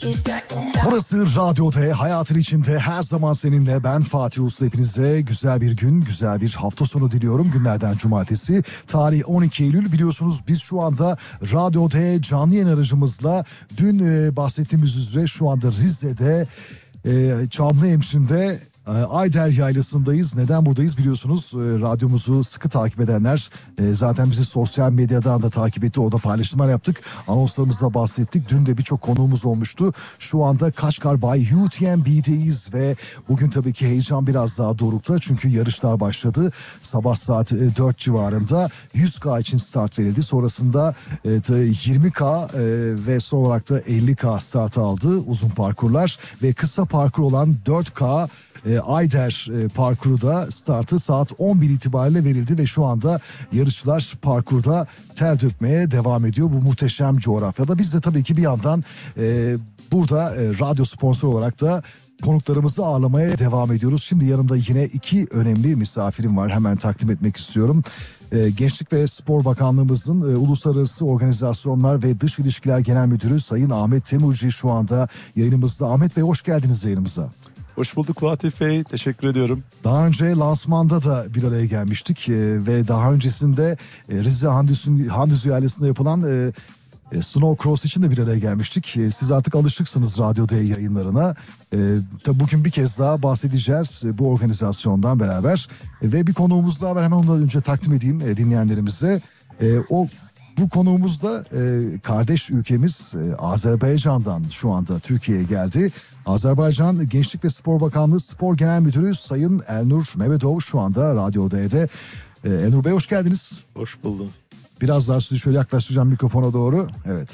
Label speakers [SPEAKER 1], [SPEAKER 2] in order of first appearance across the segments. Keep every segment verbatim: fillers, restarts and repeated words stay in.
[SPEAKER 1] Burası Radyo D, hayatın içinde her zaman seninle. Ben Fatih Usta. Hepinize güzel bir gün, güzel bir hafta sonu diliyorum. Günlerden cumartesi, tarih on iki Eylül. Biliyorsunuz biz şu anda Radyo D canlı yayın aracımızla dün e, bahsettiğimiz üzere şu anda Rize'de, e, Çamlıhemşin'de, Ayder Yaylası'ndayız. Neden buradayız biliyorsunuz, radyomuzu sıkı takip edenler zaten bizi sosyal medyadan da takip etti. Orada paylaşımlar yaptık. Anonslarımızda bahsettik. Dün de birçok konuğumuz olmuştu. Şu anda Kaçkar Bay U T M B'deyiz ve bugün tabii ki heyecan biraz daha dorukta. Çünkü yarışlar başladı. Sabah saat dört civarında yüz K için start verildi. Sonrasında yirmi K ve son olarak da elli K start aldı. Uzun parkurlar ve kısa parkur olan dört K E, Ayder e, parkuru da startı saat on bir itibariyle verildi ve şu anda yarışçılar parkurda ter dökmeye devam ediyor bu muhteşem coğrafyada. Biz de tabii ki bir yandan e, burada e, radyo sponsor olarak da konuklarımızı ağırlamaya devam ediyoruz. Şimdi yanımda yine iki önemli misafirim var, hemen takdim etmek istiyorum. Ee, Gençlik ve Spor Bakanlığımızın e, Uluslararası Organizasyonlar ve Dış İlişkiler Genel Müdürü Sayın Ahmet Temurci şu anda yayınımızda. Ahmet Bey, hoş geldiniz yayınımıza.
[SPEAKER 2] Hoş bulduk Fatih Bey, teşekkür ediyorum.
[SPEAKER 1] Daha önce lansmanda da bir araya gelmiştik e, ve daha öncesinde e, Rize Handüzü, Handüzü Yaylası'nda yapılan e, e, Snow Cross için de bir araya gelmiştik. E, siz artık alışıksınız Radyo D yayınlarına. E, tabi bugün bir kez daha bahsedeceğiz e, bu organizasyondan beraber. E, ve bir konuğumuz daha var, hemen ondan önce takdim edeyim e, dinleyenlerimize. E, o Bu konuğumuz da e, kardeş ülkemiz e, Azerbaycan'dan şu anda Türkiye'ye geldi. Azerbaycan Gençlik ve Spor Bakanlığı Spor Genel Müdürü Sayın Elnur Mehmetov şu anda Radyo D'de. E, Elnur Bey, hoş geldiniz.
[SPEAKER 2] Hoş buldum.
[SPEAKER 1] Biraz daha sizi şöyle yaklaştıracağım mikrofona doğru. Evet.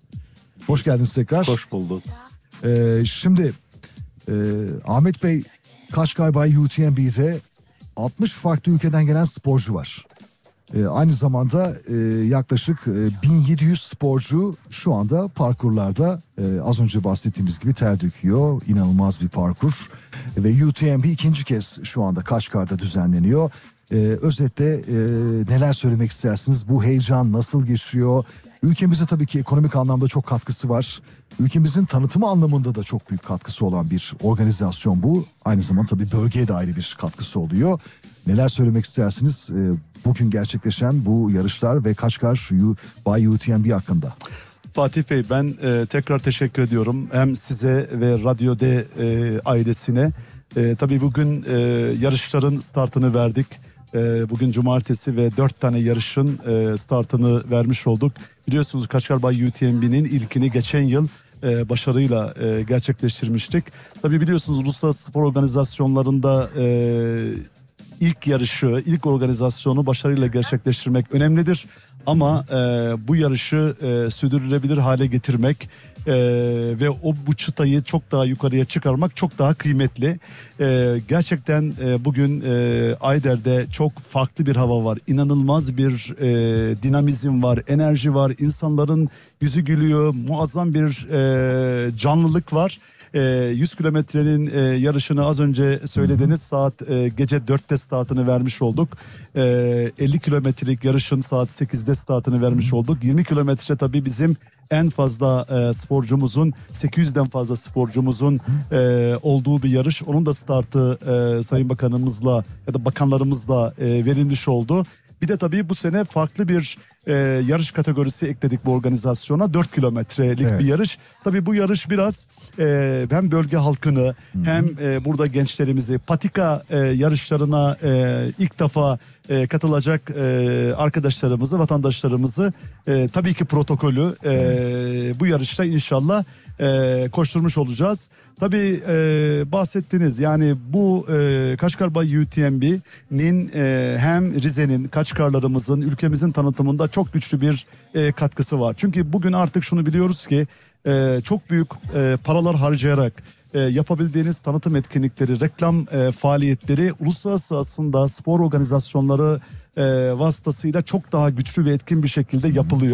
[SPEAKER 1] Hoş geldiniz tekrar.
[SPEAKER 2] Hoş bulduk.
[SPEAKER 1] E, şimdi e, Ahmet Bey, Kaçkar Bay U T M B'de altmış farklı ülkeden gelen sporcu var. Ee, aynı zamanda e, yaklaşık e, bin yedi yüz sporcu şu anda parkurlarda e, az önce bahsettiğimiz gibi ter döküyor. İnanılmaz bir parkur ve U T M B ikinci kez şu anda Kaçkar'da düzenleniyor. E, özetle e, neler söylemek istersiniz? Bu heyecan nasıl geçiyor? Ülkemize tabii ki ekonomik anlamda çok katkısı var. Ülkemizin tanıtımı anlamında da çok büyük katkısı olan bir organizasyon bu. Aynı zamanda tabii bölgeye de ayrı bir katkısı oluyor. Neler söylemek istersiniz e, bugün gerçekleşen bu yarışlar ve Kaçkar Bay U T M B hakkında?
[SPEAKER 2] Fatih Bey, ben e, tekrar teşekkür ediyorum. Hem size ve Radyo D e, ailesine. E, tabii bugün e, yarışların startını verdik. E, bugün cumartesi ve dört tane yarışın e, startını vermiş olduk. Biliyorsunuz Kaçkar Bay U T M B'nin ilkini geçen yıl e, başarıyla e, gerçekleştirmiştik. Tabii biliyorsunuz uluslararası spor organizasyonlarında E, İlk yarışı, ilk organizasyonu başarıyla gerçekleştirmek önemlidir. Ama e, bu yarışı e, sürdürülebilir hale getirmek e, ve o bu çıtayı çok daha yukarıya çıkarmak çok daha kıymetli. E, gerçekten e, bugün e, Ayder'de çok farklı bir hava var. İnanılmaz bir e, dinamizm var, enerji var. İnsanların yüzü gülüyor, muazzam bir e, canlılık var. yüz kilometrenin yarışını az önce söylediğiniz saat gece dörtte startını vermiş olduk. elli kilometrelik yarışın saat sekizde startını vermiş olduk. yirmi kilometre tabii bizim en fazla sporcumuzun, sekiz yüzden fazla sporcumuzun olduğu bir yarış. Onun da startı Sayın Bakanımızla ya da bakanlarımızla verilmiş oldu. Bir de tabii bu sene farklı bir e, yarış kategorisi ekledik bu organizasyona. dört kilometrelik evet. bir yarış. Tabii bu yarış biraz e, hem bölge halkını Hı-hı. hem e, burada gençlerimizi patika e, yarışlarına e, ilk defa e, katılacak e, arkadaşlarımızı, vatandaşlarımızı e, tabii ki protokolü e, evet. bu yarışta inşallah e, koşturmuş olacağız. Tabii e, bahsettiniz yani bu e, Kaçkar Bay U T M B'nin e, hem Rize'nin, Kaçkarlarımızın, ülkemizin tanıtımında çok güçlü bir e, katkısı var. Çünkü bugün artık şunu biliyoruz ki e, çok büyük e, paralar harcayarak e, yapabildiğiniz tanıtım etkinlikleri, reklam e, faaliyetleri uluslararası aslında spor organizasyonları e, vasıtasıyla çok daha güçlü ve etkin bir şekilde yapılıyor.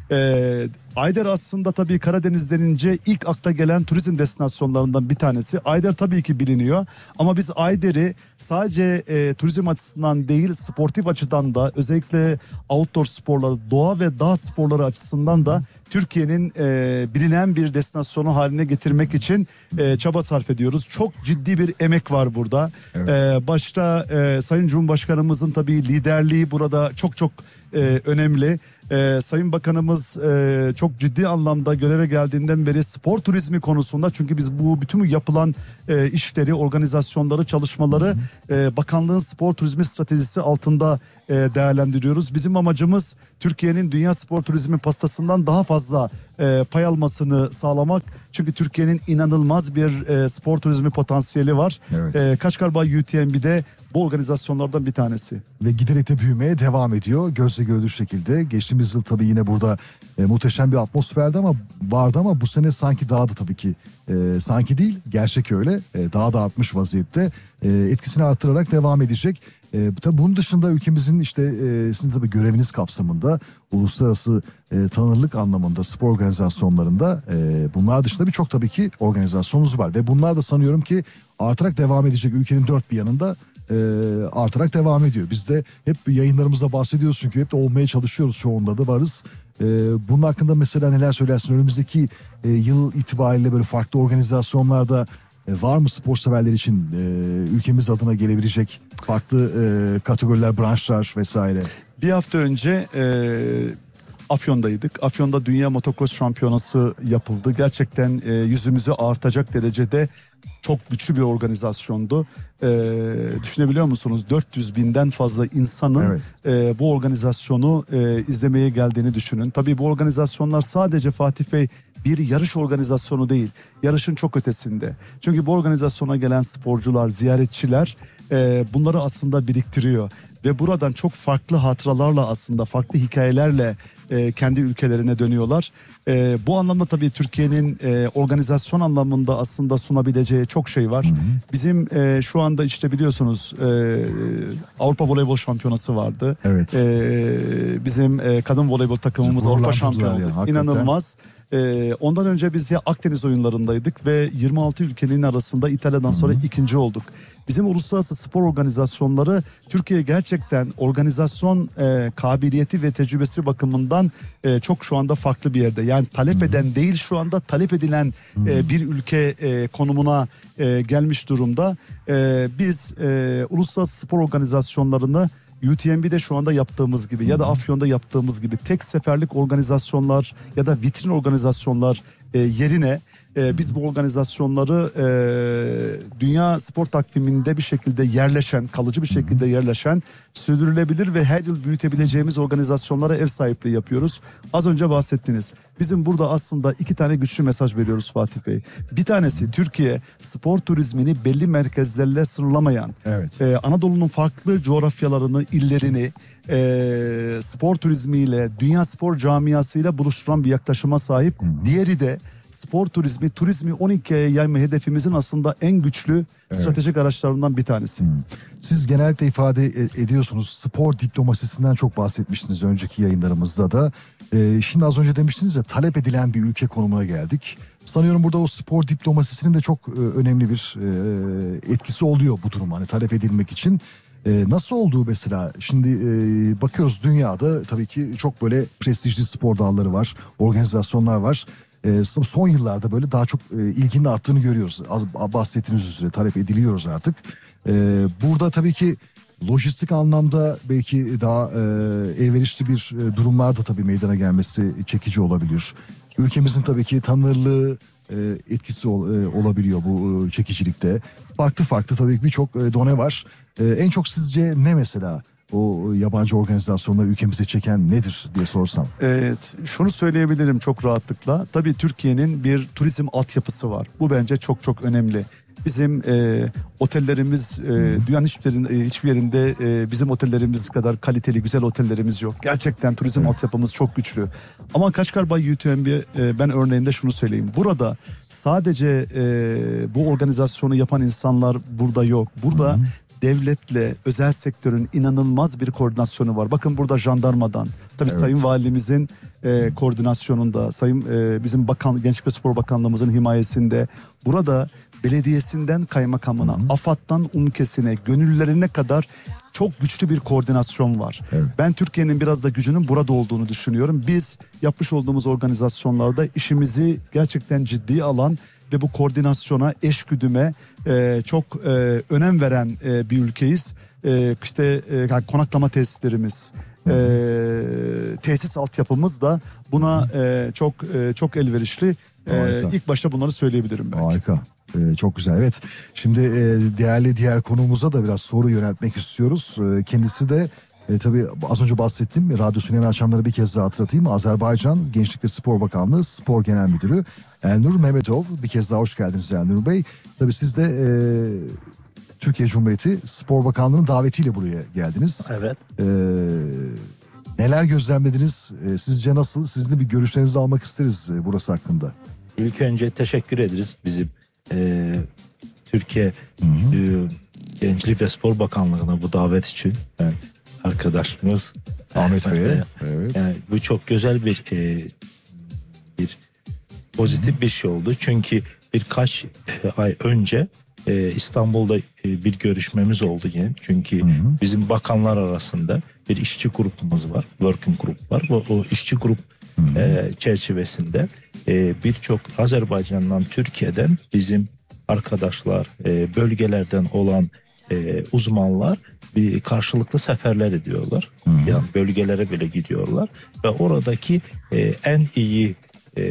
[SPEAKER 2] Ee, Ayder aslında tabii Karadeniz denince ilk akla gelen turizm destinasyonlarından bir tanesi. Ayder tabii ki biliniyor ama biz Ayder'i sadece e, turizm açısından değil, sportif açıdan da, özellikle outdoor sporları, doğa ve dağ sporları açısından da Türkiye'nin e, bilinen bir destinasyonu haline getirmek için e, çaba sarf ediyoruz. Çok ciddi bir emek var burada.
[SPEAKER 1] Evet.
[SPEAKER 2] E, başta e, Sayın Cumhurbaşkanımızın tabii liderliği burada çok çok e, önemli. Ee, Sayın Bakanımız e, çok ciddi anlamda göreve geldiğinden beri spor turizmi konusunda, çünkü biz bu bütün bu yapılan e, işleri, organizasyonları, çalışmaları e, bakanlığın spor turizmi stratejisi altında e, değerlendiriyoruz. Bizim amacımız Türkiye'nin dünya spor turizmi pastasından daha fazla e, pay almasını sağlamak. Çünkü Türkiye'nin inanılmaz bir e, spor turizmi potansiyeli var.
[SPEAKER 1] Evet.
[SPEAKER 2] E, Kaşgarbay U T M B'de bu organizasyonlardan bir tanesi.
[SPEAKER 1] Ve giderek de büyümeye devam ediyor. Gözle görülür şekilde. Geçtiğimiz yıl tabii yine burada e, muhteşem bir atmosferdi ama vardı ama bu sene sanki daha da tabii ki e, sanki değil, gerçek öyle. E, daha da artmış vaziyette. E, etkisini artırarak devam edecek. E, tabii bunun dışında ülkemizin işte e, sizin tabii göreviniz kapsamında uluslararası e, tanınırlık anlamında spor organizasyonlarında e, bunlar dışında birçok tabii ki organizasyonunuz var. Ve bunlar da sanıyorum ki artarak devam edecek, ülkenin dört bir yanında E, artarak devam ediyor. Biz de hep yayınlarımızda bahsediyoruz çünkü hep de olmaya çalışıyoruz, çoğunda da varız. E, bunun hakkında mesela neler söylersin? Önümüzdeki e, yıl itibariyle böyle farklı organizasyonlarda e, var mı spor severler için e, ülkemiz adına gelebilecek farklı e, kategoriler, branşlar vesaire?
[SPEAKER 2] Bir hafta önce e, Afyon'daydık. Afyon'da Dünya Motocross Şampiyonası yapıldı. Gerçekten e, yüzümüzü artacak derecede çok güçlü bir organizasyondu. Ee, düşünebiliyor musunuz? dört yüz binden fazla insanın
[SPEAKER 1] Evet.
[SPEAKER 2] e, bu organizasyonu e, izlemeye geldiğini düşünün. Tabii bu organizasyonlar sadece Fatih Bey bir yarış organizasyonu değil. Yarışın çok ötesinde. Çünkü bu organizasyona gelen sporcular, ziyaretçiler e, bunları aslında biriktiriyor. Ve buradan çok farklı hatıralarla, aslında farklı hikayelerle e, kendi ülkelerine dönüyorlar. E, bu anlamda tabii Türkiye'nin e, organizasyon anlamında aslında sunabileceği çok şey var. Hı hı. Bizim e, şu anda işte biliyorsunuz e, Avrupa Voleybol Şampiyonası vardı.
[SPEAKER 1] Evet.
[SPEAKER 2] E, bizim e, kadın voleybol takımımız Avrupa şampiyonu oldu.
[SPEAKER 1] Ya,
[SPEAKER 2] İnanılmaz. E, ondan önce biz ya Akdeniz oyunlarındaydık ve yirmi altı ülkenin arasında İtalya'dan sonra hı hı. ikinci olduk. Bizim uluslararası spor organizasyonları Türkiye gerçekten organizasyon e, kabiliyeti ve tecrübesi bakımından e, çok şu anda farklı bir yerde. Yani talep eden değil, şu anda talep edilen e, bir ülke e, konumuna e, gelmiş durumda. E, biz e, uluslararası spor organizasyonlarını U T M B'de şu anda yaptığımız gibi ya da Afyon'da yaptığımız gibi tek seferlik organizasyonlar ya da vitrin organizasyonlar e, yerine e, biz bu organizasyonları e, dünya spor takviminde bir şekilde yerleşen, kalıcı bir şekilde yerleşen, sürdürülebilir ve her yıl büyütebileceğimiz organizasyonlara ev sahipliği yapıyoruz. Az önce bahsettiniz. Bizim burada aslında iki tane güçlü mesaj veriyoruz Fatih Bey. Bir tanesi, Türkiye spor turizmini belli merkezlerle sınırlamayan,
[SPEAKER 1] evet.
[SPEAKER 2] e, Anadolu'nun farklı coğrafyalarını, illerini e, spor turizmiyle, dünya spor camiasıyla buluşturan bir yaklaşıma sahip. Hı hı. Diğeri de spor turizmi, turizmi on ikiye yayma hedefimizin aslında en güçlü evet. stratejik araçlarından bir tanesi. Hmm.
[SPEAKER 1] Siz genellikle ifade ediyorsunuz, spor diplomasisinden çok bahsetmiştiniz önceki yayınlarımızda da. Ee, şimdi az önce demiştiniz ya, talep edilen bir ülke konumuna geldik. Sanıyorum burada o spor diplomasisinin de çok e, önemli bir e, etkisi oluyor bu durum, hani talep edilmek için. Ee, nasıl olduğu mesela şimdi e, bakıyoruz, dünyada tabii ki çok böyle prestijli spor dalları var, organizasyonlar var. Ee, son yıllarda böyle daha çok e, ilginin arttığını görüyoruz. Az bahsettiğiniz üzere talep ediliyoruz artık. Ee, burada tabii ki lojistik anlamda belki daha e, elverişli bir e, durumlarda tabii meydana gelmesi çekici olabilir. Ülkemizin tabii ki tanınırlığı e, etkisi ol, e, olabiliyor bu e, çekicilikte. Farklı farklı tabii birçok e, done var. E, en çok sizce ne mesela o yabancı organizasyonları ülkemize çeken nedir diye sorsam?
[SPEAKER 2] Evet, şunu söyleyebilirim çok rahatlıkla. Tabii Türkiye'nin bir turizm altyapısı var. Bu bence çok çok önemli. Bizim e, otellerimiz e, dünyanın hiçbir yerinde, hiçbir yerinde e, bizim otellerimiz kadar kaliteli, güzel otellerimiz yok. Gerçekten turizm evet. altyapımız çok güçlü. Ama Kaşgar Bay U T M B e, ben örneğinde şunu söyleyeyim. Burada sadece e, bu organizasyonu yapan insanlar burada yok. Burada Hı-hı. devletle özel sektörün inanılmaz bir koordinasyonu var. Bakın burada jandarmadan, tabii evet. Sayın Valimizin e, koordinasyonunda, Sayın e, bizim Bakan Gençlik ve Spor Bakanlığımızın himayesinde, burada belediyesinden kaymakamına, Hı-hı. AFAD'dan UMKES'ine, gönüllülerine kadar çok güçlü bir koordinasyon var. Evet. Ben Türkiye'nin biraz da gücünün burada olduğunu düşünüyorum. Biz yapmış olduğumuz organizasyonlarda işimizi gerçekten ciddiye alan ve bu koordinasyona, eşgüdüme e, çok e, önem veren e, bir ülkeyiz. E, işte e, konaklama tesislerimiz, e, tesis altyapımız da buna e, çok e, çok elverişli. E, ilk başta bunları söyleyebilirim belki.
[SPEAKER 1] Harika. Ee, çok güzel. Evet. Şimdi e, değerli diğer konuğumuza da biraz soru yöneltmek istiyoruz. E, kendisi de e, tabii az önce bahsettim. Radyo Süneni açanları bir kez daha hatırlatayım. Azerbaycan Gençlik ve Spor Bakanlığı Spor Genel Müdürü Elnur Mehmetov. Bir kez daha hoş geldiniz Elnur Bey. Tabii siz de e, Türkiye Cumhuriyeti Spor Bakanlığı'nın davetiyle buraya geldiniz.
[SPEAKER 3] Evet.
[SPEAKER 1] E, neler gözlemlediniz? E, sizce nasıl? Sizin de bir görüşlerinizi almak isteriz e, burası hakkında.
[SPEAKER 3] İlk önce teşekkür ederiz bizim e, Türkiye e, Gençlik ve Spor Bakanlığı'na bu davet için. Yani arkadaşımız
[SPEAKER 1] Ahmet Bey'e. Evet.
[SPEAKER 3] Yani bu çok güzel bir e, bir pozitif Hı-hı. bir şey oldu. Çünkü birkaç e, ay önce e, İstanbul'da e, bir görüşmemiz oldu yine. Çünkü Hı-hı. bizim bakanlar arasında bir işçi grubumuz var. Working Group var. O, o işçi grup e, çerçevesinde e, birçok Azerbaycan'dan, Türkiye'den bizim arkadaşlar, e, bölgelerden olan e, uzmanlar bir karşılıklı seferler ediyorlar. Hı-hı. Yani bölgelere bile gidiyorlar ve oradaki e, en iyi e,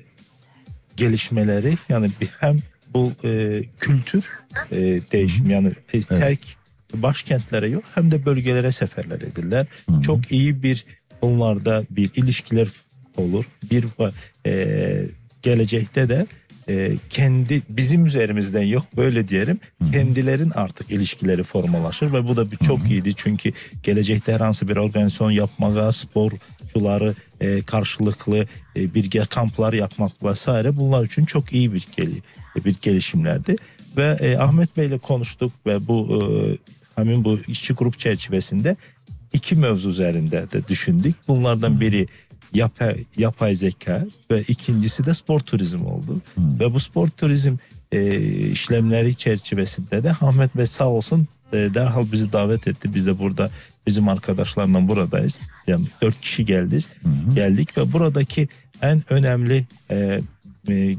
[SPEAKER 3] gelişmeleri, yani bir, hem bu e, kültür e, değişim, yani e, evet. terk başkentlere yok, hem de bölgelere seferler edilirler. Hı-hı. Çok iyi bir onlarda bir ilişkiler olur. Bir e, gelecekte de e, kendi bizim üzerimizden yok, böyle diyelim. Hı-hı. Kendilerin artık ilişkileri formalaşır ve bu da bir çok Hı-hı. iyiydi. Çünkü gelecekte herhangi bir organizasyon yapmaya, sporcuları e, karşılıklı e, bir kamplar yapmak vesaire, bunlar için çok iyi bir gel bir gelişimlerdi. Ve e, Ahmet Bey'le konuştuk ve bu e, hemen bu işçi grup çerçevesinde iki mevzu üzerinde de düşündük. Bunlardan biri yapay, yapay zeka ve ikincisi de spor turizmi oldu. Hmm. Ve bu spor turizm e, işlemleri çerçevesinde de Ahmet Bey sağ olsun e, derhal bizi davet etti. Biz de burada bizim arkadaşlarla buradayız. Yani dört kişi geldik. Hmm. Geldik ve buradaki en önemli e, e,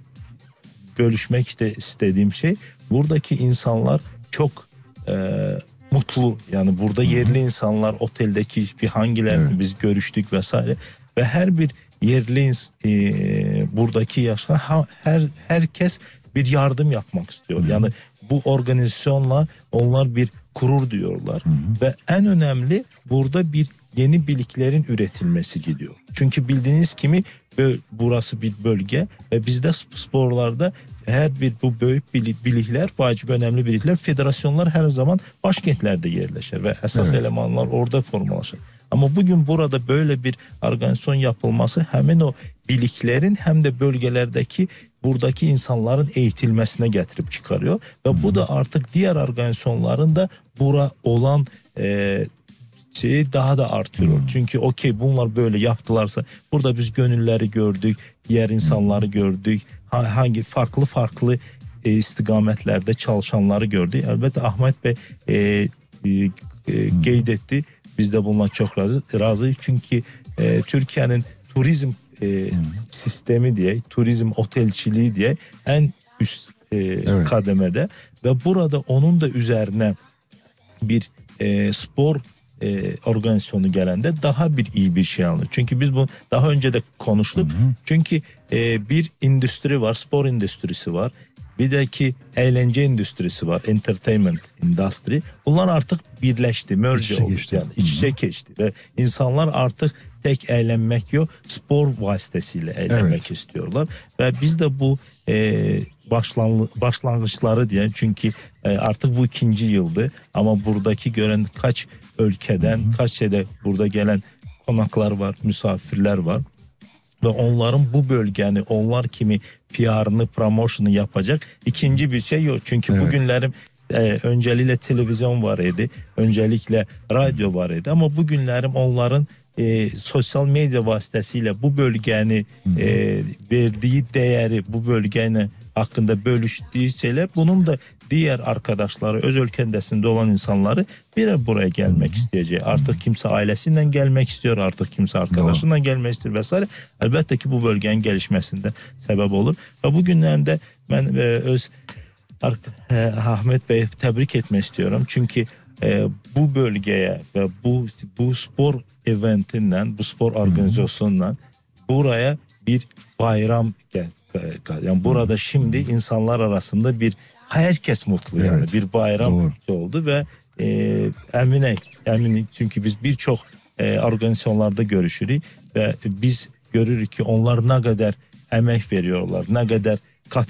[SPEAKER 3] bölüşmek de istediğim şey, buradaki insanlar çok e, mutlu. Yani burada yerli Hı-hı. insanlar, oteldeki bir hangilerini evet. biz görüştük vesaire ve her bir yerli e, buradaki yaşayan her herkes bir yardım yapmak istiyor. Hı-hı. Yani bu organizasyonla onlar bir gurur duyuyorlar. Hı-hı. Ve en önemli burada bir yeni birliklerin üretilmesi gidiyor. Çünkü bildiğiniz gibi burası bir bölge ve bizde sporlarda her bir bu büyük birlikler, vacip önemli birlikler, federasyonlar her zaman başkentlerde yerleşir ve esas evet. elemanlar orada formalaşır. Ama bugün burada böyle bir organizasyon yapılması hemen o birliklerin hem de bölgelerdeki buradaki insanların eğitilmesine getirip çıkarıyor ve hmm. bu da artık diğer organizasyonların da bura olan e, şeyi daha da artıyor. Hmm. Çünkü okey, bunlar böyle yaptılarsa burada biz gönülleri gördük, diğer insanları hmm. gördük, hangi farklı farklı e, istikametlerde çalışanları gördük. Elbette Ahmet Bey e, e, e, hmm. geydetti. Biz de bundan çok razı, razıyız. Çünkü e, Türkiye'nin turizm e, hmm. sistemi diye, turizm otelciliği diye en üst e, evet. kademede ve burada onun da üzerine bir e, spor e, organizasyonu gelende daha bir iyi bir şey alır. Çünkü biz bunu daha önce de konuştuk. Hı hı. Çünkü e, bir endüstri var, spor endüstrisi var. bir de ki eğlence endüstrisi var, entertainment industry. Bunlar artık birleşti, merge
[SPEAKER 1] İç içe
[SPEAKER 3] oldu
[SPEAKER 1] geçti.
[SPEAKER 3] yani iç içe geçti ve insanlar artık tek eğlenmek yok, spor vasıtasıyla eğlenmek
[SPEAKER 1] Evet.
[SPEAKER 3] istiyorlar ve biz de bu e, başlan, başlangıçları diye, çünkü e, artık bu ikinci yıldı ama buradaki gören kaç ülkeden, hı hı. kaç şeyde burada gelen konaklar var, misafirler var. Ve onların bu bölgeni onlar kimi P R'ını, promotion'ı yapacak ikinci bir şey yok. Çünkü evet. bugünlerim e, önceliğiyle televizyon var idi, öncelikle radyo var idi ama bugünlerim onların e, sosyal medya vasıtasıyla bu bölgeni e, verdiği değeri, bu bölgenin hakkında bölüştüğü şeyler, bunun da diğer arkadaşları, öz ülkesinde olan insanları bir buraya gelmek Hı-hı. isteyecek. Artık kimse ailesiyle gelmek istiyor, artık kimse arkadaşından Doğru. gelmek istiyor vesaire. Elbette ki bu bölgenin gelişmesinde sebep olur. Ve bugünlerde ben e, öz e, Ahmet Bey'i tebrik etmek istiyorum. Çünkü e, bu bölgeye ve bu bu spor eventinden, bu spor organizasyonundan buraya bir bayram gel. Yani burada şimdi insanlar arasında bir herkes mutlu evet. yani bir bayram Doğru. oldu ve e, eminim eminim çünkü biz birçok e, organizasyonlarda görüşürüz ve biz görürük ki onlar ne kadar emek veriyorlar, ne kadar